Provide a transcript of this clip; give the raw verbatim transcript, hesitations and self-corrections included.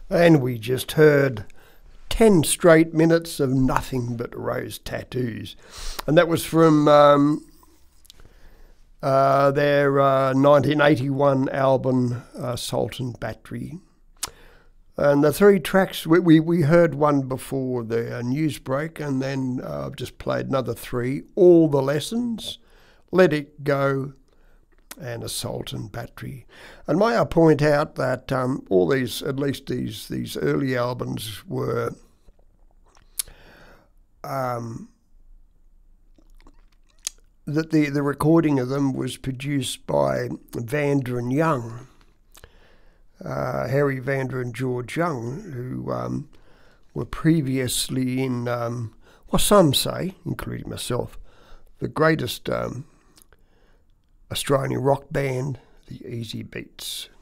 And we just heard ten straight minutes of nothing but rose tattoos. And that was from um, uh, their uh, nineteen eighty-one album, uh, Salt and Battery. And the three tracks, we, we, we heard one before the uh, news break, and then uh, just played another three, All the Lessons, Let It Go, and Assault and Battery. And may I point out that um, all these, at least these these early albums were um, that the, the recording of them was produced by Vanda and Young, uh, Harry Vanda and George Young, who um, were previously in, um, well, some say, including myself, the greatest um, Australian rock band, the Easy Beats.